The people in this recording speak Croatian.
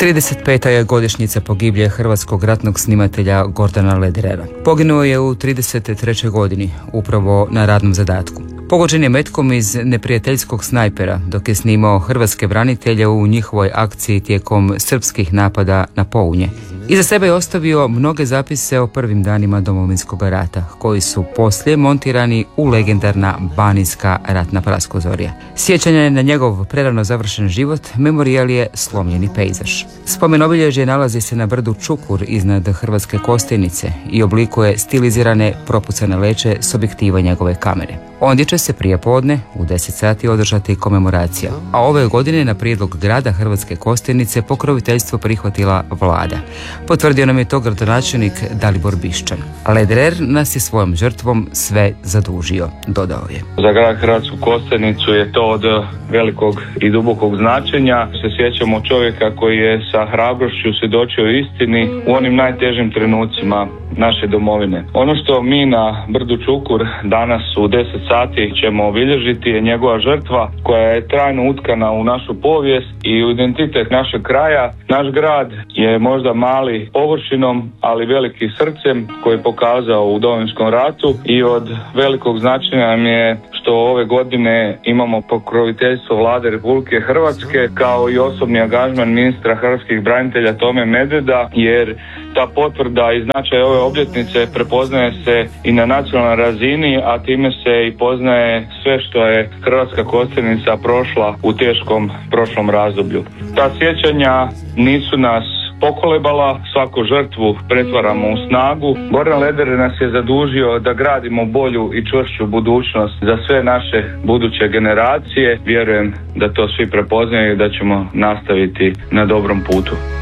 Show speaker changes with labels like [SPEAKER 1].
[SPEAKER 1] 35. je godišnjica pogibije hrvatskog ratnog snimatelja Gordana Lederera. Poginuo je u 33. godini, upravo na radnom zadatku. Pogođen je metkom iz neprijateljskog snajpera dok je snimao hrvatske branitelje u njihovoj akciji tijekom srpskih napada na Pounje. Iza sebe je ostavio mnoge zapise o prvim danima Domovinskog rata, koji su poslije montirani u legendarna Banijska ratna praskozorja. Sjećanje na njegov prerano završen život, memorijal je slomljeni pejzaž. Spomen obilježje nalazi se na brdu Čukur iznad Hrvatske Kostajnice i oblikuje stilizirane propucane leće s objektiva njegove kamere. Ondje će se prije podne u 10 sati održati komemoracija, a ove godine na prijedlog grada Hrvatske Kostajnice pokroviteljstvo prihvatila vlada. Potvrdio nam je to gradonačelnik Dalibor Bišćan. Lederer nas je svojom žrtvom sve zadužio, dodao je.
[SPEAKER 2] Za grad Hrvatsku Kostajnicu je to od velikog i dubokog značenja. Se sjećamo čovjeka koji je sa hrabrošću svjedočio istini u onim najtežim trenucima naše domovine. Ono što mi na brdu Čukur danas u 10 sati ćemo obilježiti je njegova žrtva koja je trajno utkana u našu povijest i u identitet našeg kraja. Naš grad je možda mali površinom, ali veliki srcem koji je pokazao u Domovinskom ratu i od velikog značenja nam je što ove godine imamo pokroviteljstvo Vlade Republike Hrvatske kao i osobni angažman ministra hrvatskih branitelja Tome Medveda, jer ta potvrda i značaj ove obljetnice prepoznaje se i na nacionalnoj razini, a time se i poznaje sve što je Hrvatska Kostajnica prošla u teškom prošlom razdoblju. Ta sjećanja nisu nas pokolebala, svaku žrtvu pretvaramo u snagu. Goran Lederer nas je zadužio da gradimo bolju i čvršću budućnost za sve naše buduće generacije. Vjerujem da to svi prepoznaju i da ćemo nastaviti na dobrom putu.